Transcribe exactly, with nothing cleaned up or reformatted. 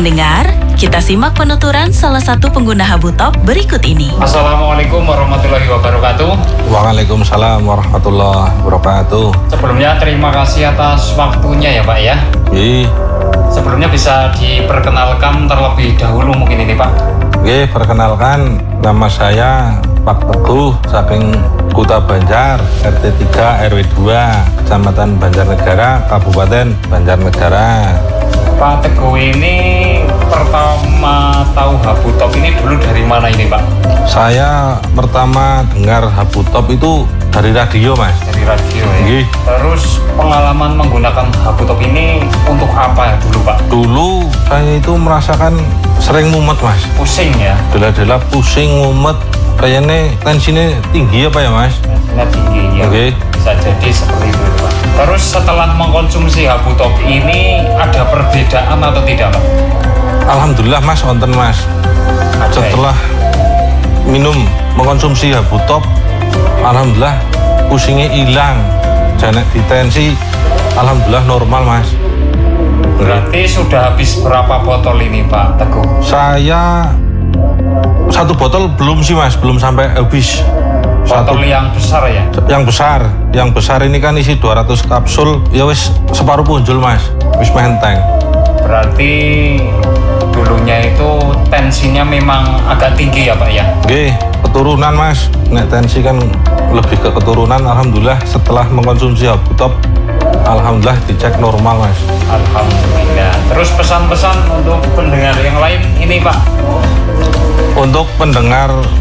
Pendengar, kita simak penuturan salah satu pengguna Habutop berikut ini. Assalamualaikum warahmatullahi wabarakatuh. Waalaikumsalam warahmatullahi wabarakatuh. Sebelumnya terima kasih atas waktunya ya Pak ya. Iya. Sebelumnya bisa diperkenalkan terlebih dahulu mungkin ini Pak. Oke, perkenalkan nama saya Pak Teguh saking Kuta Banjar, R T tiga R W dua, Kecamatan Banjarnegara, Kabupaten Banjarnegara. Pak Teguh ini pertama tahu Habutop ini dulu dari mana ini Pak? Saya pertama dengar Habutop itu dari radio Mas. Dari radio ya? Iya. Terus pengalaman menggunakan Habutop ini untuk apa ya dulu Pak? Dulu saya itu merasakan sering mumet Mas. Pusing ya? Dela-dela pusing, mumet. Kayaknya tensinya tinggi apa ya Mas? Tensinya tinggi ya. Oke. Bisa jadi seperti itu Pak. Terus setelah mengkonsumsi Habutop ini ada perbedaan atau tidak Pak? Alhamdulillah Mas, wonten Mas. Ada, Setelah ya? minum mengkonsumsi Habutop, alhamdulillah pusingnya hilang. Janek di tensi, alhamdulillah normal Mas. Berarti sudah habis berapa botol ini Pak Teguh? Saya satu botol belum sih Mas, belum sampai habis. Botol Satu, yang besar ya? yang besar, yang besar ini kan isi dua ratus kapsul, ya wis separuh punjul Mas, wis menteng. Berarti dulunya itu tensinya memang agak tinggi ya Pak ya? Oke, keturunan Mas, nek tensi kan lebih ke keturunan. Alhamdulillah setelah mengkonsumsi Habutop, alhamdulillah dicek normal Mas. Alhamdulillah. Terus pesan-pesan untuk pendengar yang lain ini Pak? Untuk pendengar